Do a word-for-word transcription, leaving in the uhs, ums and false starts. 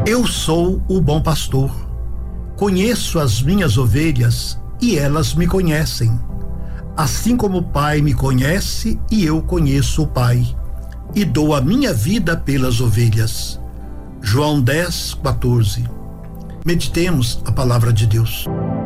Eu sou o bom pastor. Conheço as minhas ovelhas e elas me conhecem. Assim como o Pai me conhece e eu conheço o Pai, e dou a minha vida pelas ovelhas. João dez, quatorze. Meditemos a palavra de Deus.